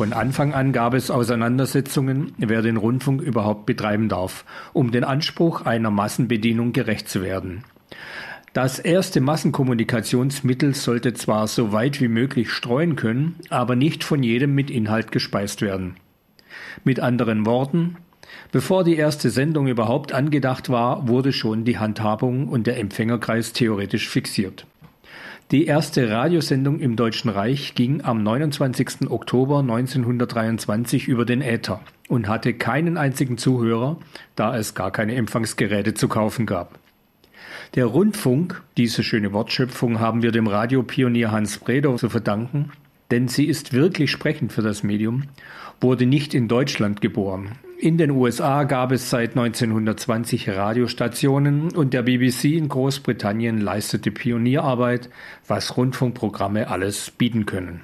Von Anfang an gab es Auseinandersetzungen, wer den Rundfunk überhaupt betreiben darf, um den Anspruch einer Massenbedienung gerecht zu werden. Das erste Massenkommunikationsmittel sollte zwar so weit wie möglich streuen können, aber nicht von jedem mit Inhalt gespeist werden. Mit anderen Worten, bevor die erste Sendung überhaupt angedacht war, wurde schon die Handhabung und der Empfängerkreis theoretisch fixiert. Die erste Radiosendung im Deutschen Reich ging am 29. Oktober 1923 über den Äther und hatte keinen einzigen Zuhörer, da es gar keine Empfangsgeräte zu kaufen gab. Der Rundfunk, diese schöne Wortschöpfung haben wir dem Radiopionier Hans Breder zu verdanken, denn sie ist wirklich sprechend für das Medium, wurde nicht in Deutschland geboren. In den USA gab es seit 1920 Radiostationen und der BBC in Großbritannien leistete Pionierarbeit, was Rundfunkprogramme alles bieten können.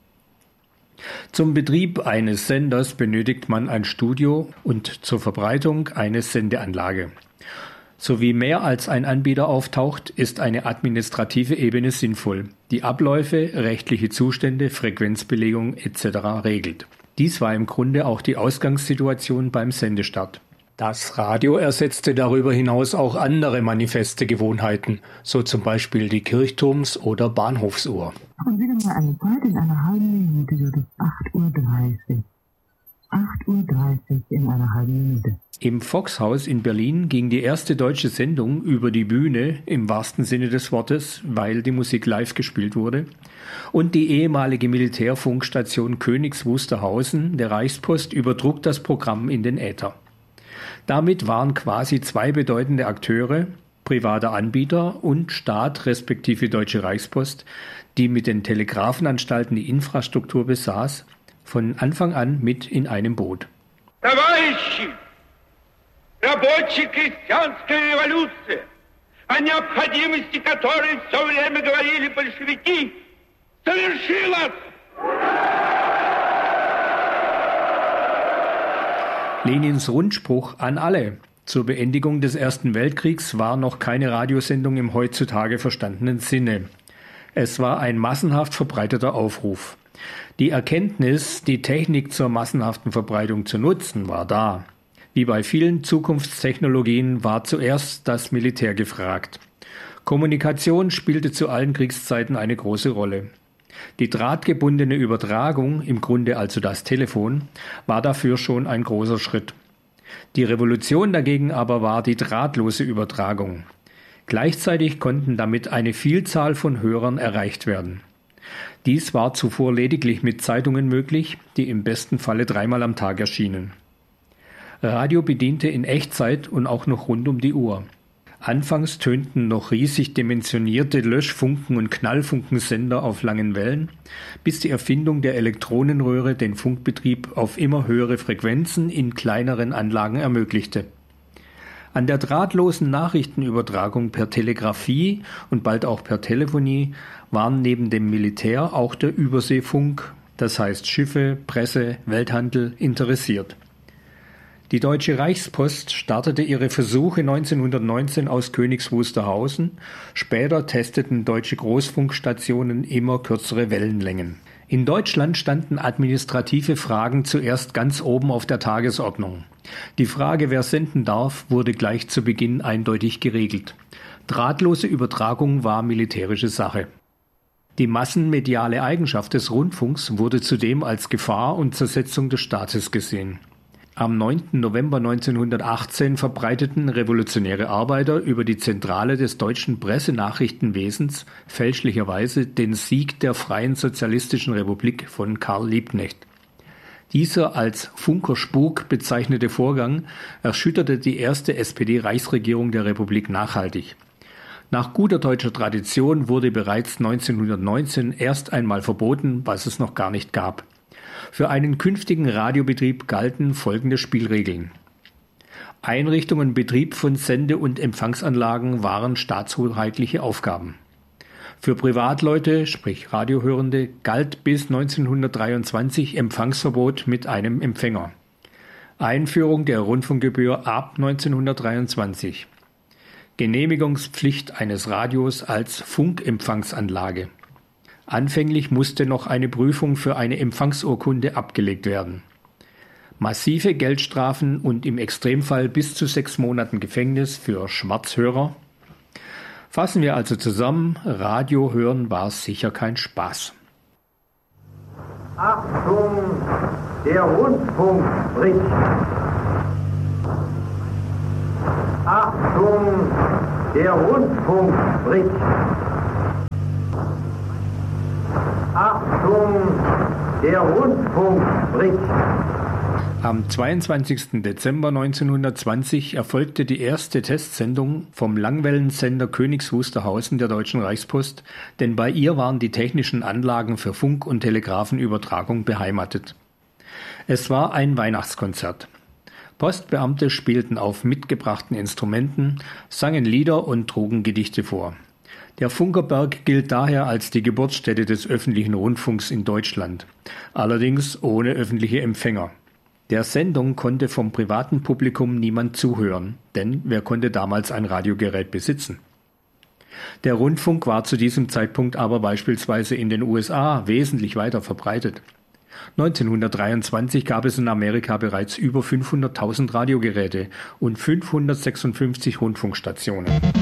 Zum Betrieb eines Senders benötigt man ein Studio und zur Verbreitung eine Sendeanlage. Sowie mehr als ein Anbieter auftaucht, ist eine administrative Ebene sinnvoll, die Abläufe, rechtliche Zustände, Frequenzbelegung etc. regelt. Dies war im Grunde auch die Ausgangssituation beim Sendestart. Das Radio ersetzte darüber hinaus auch andere manifeste Gewohnheiten, so zum Beispiel die Kirchturms- oder Bahnhofsuhr. Und wieder mal eine Zeit in einer halben Minute wird es 8:30 Uhr. 8:30 Uhr in einer halben Minute. Im Fox-Haus in Berlin ging die erste deutsche Sendung über die Bühne, im wahrsten Sinne des Wortes, weil die Musik live gespielt wurde, und die ehemalige Militärfunkstation Königs Wusterhausen der Reichspost übertrug das Programm in den Äther. Damit waren quasi zwei bedeutende Akteure, privater Anbieter und Staat respektive Deutsche Reichspost, die mit den Telegrafenanstalten die Infrastruktur besaß, von Anfang an mit in einem Boot. Товарищи, рабочая крестьянская революция, о необходимости которой все время говорили большевики, совершилась! Lenins Rundspruch an alle zur Beendigung des Ersten Weltkriegs war noch keine Radiosendung im heutzutage verstandenen Sinne. Es war ein massenhaft verbreiteter Aufruf. Die Erkenntnis, die Technik zur massenhaften Verbreitung zu nutzen, war da. Wie bei vielen Zukunftstechnologien war zuerst das Militär gefragt. Kommunikation spielte zu allen Kriegszeiten eine große Rolle. Die drahtgebundene Übertragung, im Grunde also das Telefon, war dafür schon ein großer Schritt. Die Revolution dagegen aber war die drahtlose Übertragung. Gleichzeitig konnten damit eine Vielzahl von Hörern erreicht werden. Dies war zuvor lediglich mit Zeitungen möglich, die im besten Falle 3-mal am Tag erschienen. Radio bediente in Echtzeit und auch noch rund um die Uhr. Anfangs tönten noch riesig dimensionierte Löschfunken- und Knallfunkensender auf langen Wellen, bis die Erfindung der Elektronenröhre den Funkbetrieb auf immer höhere Frequenzen in kleineren Anlagen ermöglichte. An der drahtlosen Nachrichtenübertragung per Telegrafie und bald auch per Telefonie waren neben dem Militär auch der Überseefunk, das heißt Schiffe, Presse, Welthandel, interessiert. Die Deutsche Reichspost startete ihre Versuche 1919 aus Königs Wusterhausen, später testeten deutsche Großfunkstationen immer kürzere Wellenlängen. In Deutschland standen administrative Fragen zuerst ganz oben auf der Tagesordnung. Die Frage, wer senden darf, wurde gleich zu Beginn eindeutig geregelt. Drahtlose Übertragung war militärische Sache. Die massenmediale Eigenschaft des Rundfunks wurde zudem als Gefahr und Zersetzung des Staates gesehen. Am 9. November 1918 verbreiteten revolutionäre Arbeiter über die Zentrale des deutschen Pressenachrichtenwesens fälschlicherweise den Sieg der Freien Sozialistischen Republik von Karl Liebknecht. Dieser als Funkerspuk bezeichnete Vorgang erschütterte die erste SPD-Reichsregierung der Republik nachhaltig. Nach guter deutscher Tradition wurde bereits 1919 erst einmal verboten, was es noch gar nicht gab. Für einen künftigen Radiobetrieb galten folgende Spielregeln. Einrichtung und Betrieb von Sende- und Empfangsanlagen waren staatshoheitliche Aufgaben. Für Privatleute, sprich Radiohörende, galt bis 1923 Empfangsverbot mit einem Empfänger. Einführung der Rundfunkgebühr ab 1923. Genehmigungspflicht eines Radios als Funkempfangsanlage. Anfänglich musste noch eine Prüfung für eine Empfangsurkunde abgelegt werden. Massive Geldstrafen und im Extremfall bis zu 6 Monaten Gefängnis für Schwarzhörer. Fassen wir also zusammen, Radio hören war sicher kein Spaß. Achtung, der Rundfunk spricht. Achtung, der Rundfunk spricht. Achtung, der Rundfunk spricht. Am 22. Dezember 1920 erfolgte die erste Testsendung vom Langwellensender Königs Wusterhausen der Deutschen Reichspost, denn bei ihr waren die technischen Anlagen für Funk- und Telegrafenübertragung beheimatet. Es war ein Weihnachtskonzert. Postbeamte spielten auf mitgebrachten Instrumenten, sangen Lieder und trugen Gedichte vor. Der Funkerberg gilt daher als die Geburtsstätte des öffentlichen Rundfunks in Deutschland, allerdings ohne öffentliche Empfänger. Der Sendung konnte vom privaten Publikum niemand zuhören, denn wer konnte damals ein Radiogerät besitzen? Der Rundfunk war zu diesem Zeitpunkt aber beispielsweise in den USA wesentlich weiter verbreitet. 1923 gab es in Amerika bereits über 500.000 Radiogeräte und 556 Rundfunkstationen.